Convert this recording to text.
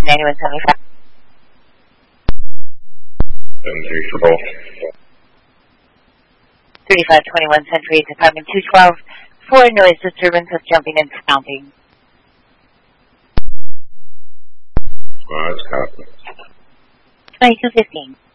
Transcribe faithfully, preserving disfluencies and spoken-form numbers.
ninety-one seventy-five. seven three for both. thirty-five twenty-one Century eight, Department two twelve, for noise disturbance of jumping and stomping. Well, that's copy. twenty-two fifteen.